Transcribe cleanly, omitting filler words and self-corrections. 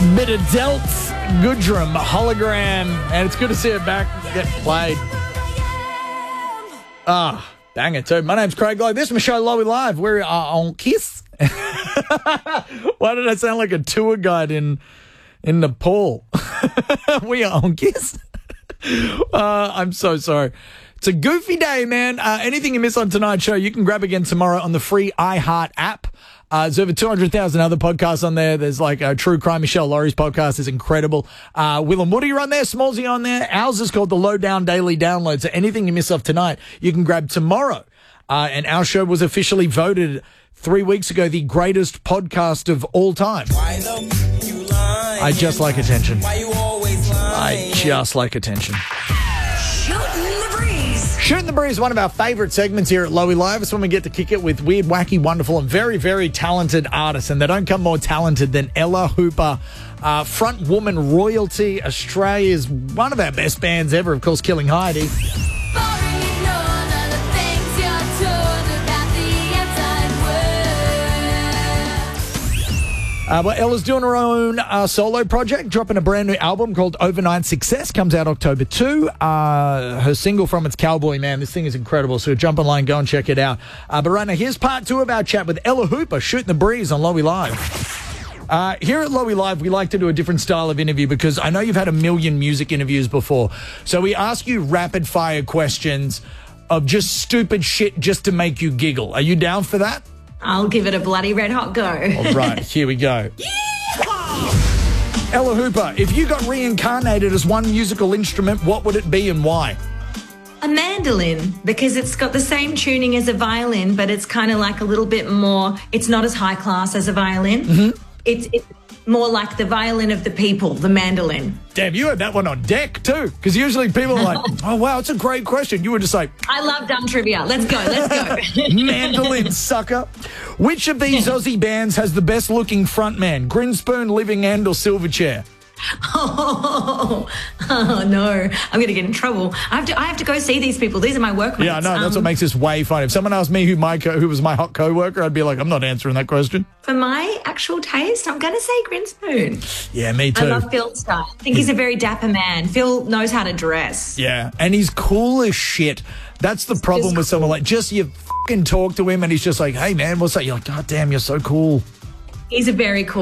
Bit of Delts, Goodrum, Hologram, and it's good to see it back get played. Bang it too. My name's Craig Lowe. This is Michelle Lowy Live. We're on Kiss. Why did I sound like a tour guide in Nepal? We are on Kiss. I'm so sorry. It's a goofy day, man. Anything you miss on tonight's show, you can grab again tomorrow on the free iHeart app. There's over 200,000 other podcasts on there. There's like True Crime. Michelle Laurie's podcast is incredible. Will and Woody are on there. Smallsy on there. Ours is called the Lowdown Daily Download. So anything you miss off tonight, you can grab tomorrow. And our show was officially voted 3 weeks ago the greatest podcast of all time. I just like attention. I just like attention. Shooting the Breeze, one of our favourite segments here at Lowy Live. It's when we get to kick it with weird, wacky, wonderful, and very, very talented artists. And they don't come more talented than Ella Hooper, front woman royalty, Australia's one of our best bands ever, of course, Killing Heidi. Well, Ella's doing her own solo project, dropping a brand new album called Overnight Success. Comes out October 2. Her single from it's Cowboy Man. This thing is incredible. So jump online, go and check it out. But right now, here's part 2 of our chat with Ella Hooper, Shooting the Breeze on Lowy Live. Here at Lowy Live, we like to do a different style of interview because I know you've had a million music interviews before. So we ask you rapid fire questions of just stupid shit just to make you giggle. Are you down for that? I'll give it a bloody red hot go. All right, here we go. Ella Hooper, if you got reincarnated as one musical instrument, what would it be and why? A mandolin, because it's got the same tuning as a violin, but it's kind of like a little bit more, it's not as high class as a violin. Mm-hmm. It's more like the violin of the people, the mandolin. Damn, you had that one on deck too, because usually people are like, oh, wow, it's a great question. You were just like... I love dumb trivia. Let's go, let's go. Mandolin, sucker. Which of these Aussie bands has the best-looking frontman? Grinspoon, Living End, or Silverchair? Oh, no. I'm going to get in trouble. I have to go see these people. These are my workmates. Yeah, I know. That's what makes this way fun. If someone asked me who was my hot co-worker, I'd be like, I'm not answering that question. For my actual taste, I'm going to say Grinspoon. Yeah, me too. I love Phil's style. I think he's a very dapper man. Phil knows how to dress. Yeah, and he's cool as shit. That's the problem with someone like, just you fucking talk to him and he's just like, hey, man, what's that? You're like, God damn, you're so cool. He's a very cool